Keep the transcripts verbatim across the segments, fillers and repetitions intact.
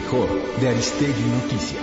mejor de Aristegui Noticias.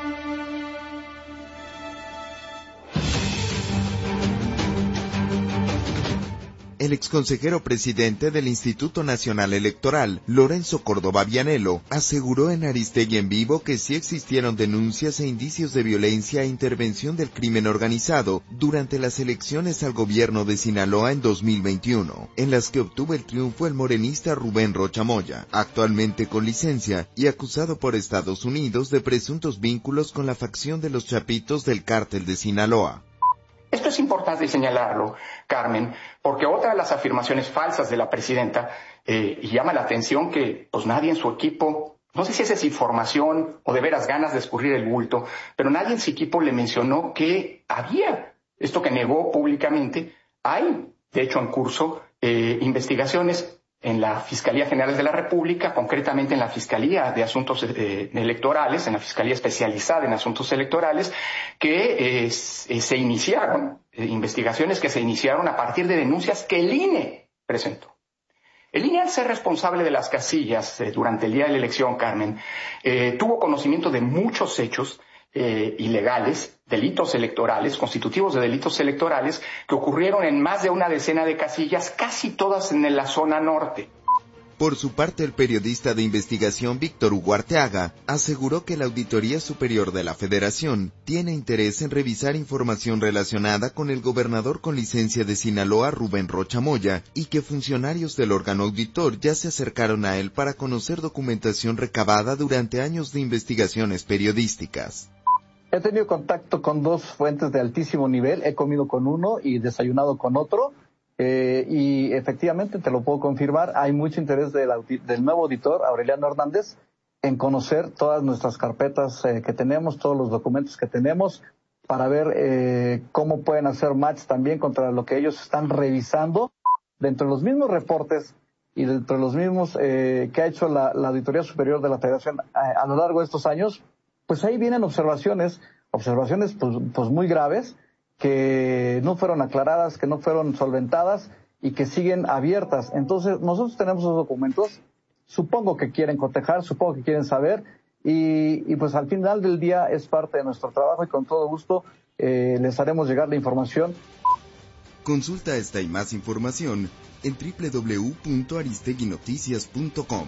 El exconsejero presidente del Instituto Nacional Electoral, Lorenzo Córdoba Vianello, aseguró en Aristegui en Vivo que sí existieron denuncias e indicios de violencia e intervención del crimen organizado durante las elecciones al gobierno de Sinaloa en dos mil veintiuno, en las que obtuvo el triunfo el morenista Rubén Rocha Moya, actualmente con licencia y acusado por Estados Unidos de presuntos vínculos con la facción de los Chapitos del Cártel de Sinaloa. Esto es importante señalarlo, Carmen, porque otra de las afirmaciones falsas de la presidenta, eh, y llama la atención que pues nadie en su equipo, no sé si esa es información o de veras ganas de escurrir el bulto, pero nadie en su equipo le mencionó que había esto que negó públicamente. Hay, de hecho, en curso eh, investigaciones en la Fiscalía General de la República, concretamente en la Fiscalía de Asuntos eh, Electorales, en la Fiscalía Especializada en Asuntos Electorales, que eh, se iniciaron, eh, investigaciones que se iniciaron a partir de denuncias que el I N E presentó. El I N E, al ser responsable de las casillas eh, durante el día de la elección, Carmen, eh, tuvo conocimiento de muchos hechos eh, ilegales, delitos electorales, constitutivos de delitos electorales, que ocurrieron en más de una decena de casillas, casi todas en la zona norte. Por su parte, el periodista de investigación Víctor Hugo Arteaga aseguró que la Auditoría Superior de la Federación tiene interés en revisar información relacionada con el gobernador con licencia de Sinaloa, Rubén Rocha Moya, y que funcionarios del órgano auditor ya se acercaron a él para conocer documentación recabada durante años de investigaciones periodísticas. He tenido contacto con dos fuentes de altísimo nivel, he comido con uno y desayunado con otro, eh, y efectivamente te lo puedo confirmar, hay mucho interés del, del nuevo auditor, Aureliano Hernández, en conocer todas nuestras carpetas eh, que tenemos, todos los documentos que tenemos, para ver eh, cómo pueden hacer match también contra lo que ellos están revisando dentro de los mismos reportes y dentro de los mismos eh, que ha hecho la, la Auditoría Superior de la Federación a, a lo largo de estos años. Pues ahí vienen observaciones, observaciones pues, pues muy graves, que no fueron aclaradas, que no fueron solventadas y que siguen abiertas. Entonces, nosotros tenemos esos documentos, supongo que quieren cotejar, supongo que quieren saber, y, y pues al final del día es parte de nuestro trabajo y con todo gusto eh, les haremos llegar la información. Consulta esta y más información en doble u doble u doble u punto aristegui noticias punto com.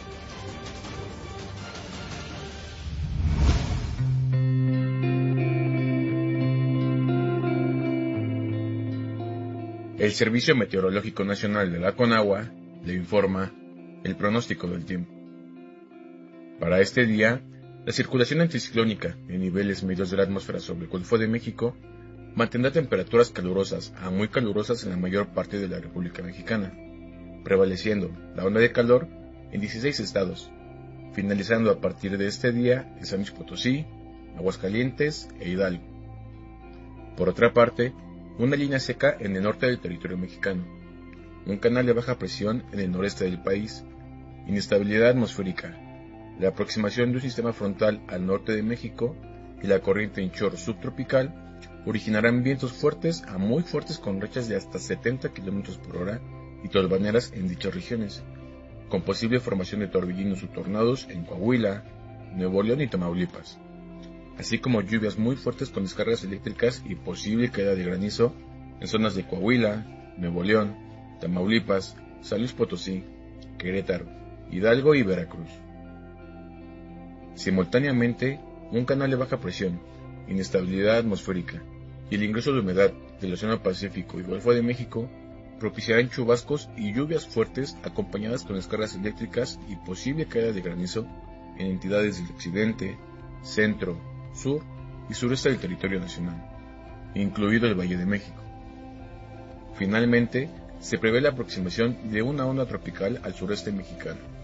El Servicio Meteorológico Nacional de la Conagua le informa el pronóstico del tiempo. Para este día, la circulación anticiclónica en niveles medios de la atmósfera sobre el Golfo de México mantendrá temperaturas calurosas a muy calurosas en la mayor parte de la República Mexicana, prevaleciendo la onda de calor en dieciséis estados, finalizando a partir de este día en San Luis Potosí, Aguascalientes e Hidalgo. Por otra parte, una línea seca en el norte del territorio mexicano, un canal de baja presión en el noreste del país, inestabilidad atmosférica, la aproximación de un sistema frontal al norte de México y la corriente en chorro subtropical originarán vientos fuertes a muy fuertes con rachas de hasta setenta kilómetros por hora y tolvaneras en dichas regiones, con posible formación de torbellinos o tornados en Coahuila, Nuevo León y Tamaulipas, así como lluvias muy fuertes con descargas eléctricas y posible caída de granizo en zonas de Coahuila, Nuevo León, Tamaulipas, San Luis Potosí, Querétaro, Hidalgo y Veracruz. Simultáneamente, un canal de baja presión, inestabilidad atmosférica y el ingreso de humedad del Océano Pacífico y Golfo de México propiciarán chubascos y lluvias fuertes acompañadas con descargas eléctricas y posible caída de granizo en entidades del occidente, centro, sur y sureste del territorio nacional, incluido el Valle de México. Finalmente, se prevé la aproximación de una onda tropical al sureste mexicano,